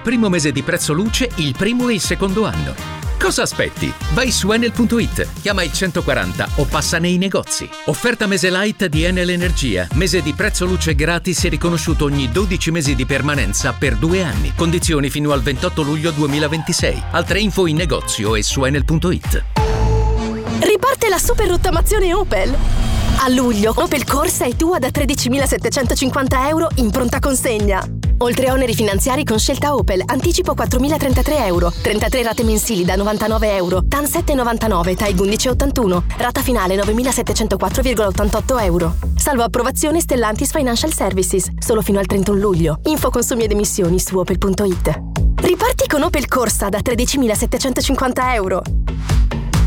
primo mese di prezzo luce il primo e il secondo anno. Cosa aspetti? Vai su Enel.it, chiama il 140 o passa nei negozi. Offerta mese light di Enel Energia. Mese di prezzo luce gratis e riconosciuto ogni 12 mesi di permanenza per 2 anni. Condizioni fino al 28 luglio 2026. Altre info in negozio e su Enel.it. Riparte la super rottamazione Opel. A luglio Opel Corsa è tua da 13.750 euro in pronta consegna. Oltre a oneri finanziari con scelta Opel, anticipo 4.033 euro, 33 rate mensili da 99 euro, TAN 7,99, TAEG 11,81, rata finale 9.704,88 euro. Salvo approvazione Stellantis Financial Services, solo fino al 31 luglio. Info consumi ed emissioni su opel.it. Riparti con Opel Corsa da 13.750 euro.